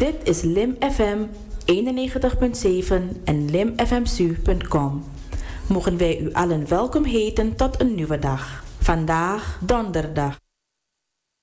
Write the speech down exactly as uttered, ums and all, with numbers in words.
Dit is Lim F M eenennegentig punt zeven en limfmsu punt com. Mogen wij u allen welkom heten tot een nieuwe dag. Vandaag donderdag